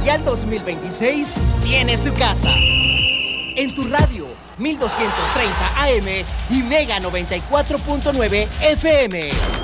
Mundial 2026 tiene su casa. En tu radio, 1230 AM y Mega 94.9 FM.